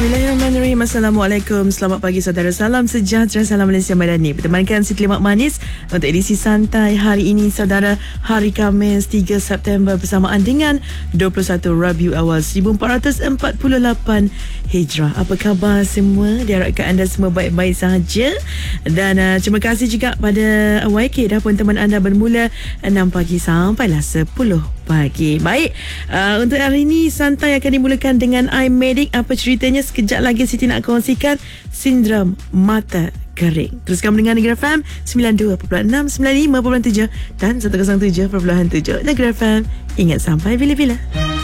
Bismillahirrahmanirrahim. Assalamualaikum. Selamat pagi saudara. Salam sejahtera. Salam Malaysia Madani. Bertemankan Siti Lemak Manis untuk edisi santai hari ini saudara, hari Khamis 3 September bersamaan dengan 21 Rabiul Awal 1448 Hijrah. Apa khabar semua? Diharapkan anda semua baik-baik sahaja. Dan terima kasih juga pada YK dah pun teman anda bermula 6 pagi sampailah 10 pagi. Baik, untuk hari ini santai akan dimulakan dengan iMedic. Apa ceritanya? Sekejap lagi Siti nak kongsikan sindrom mata kering. Teruskan mendengar Negeri FM 92.6, 95.7 dan 107.7. Negeri FM, ingat sampai bila-bila.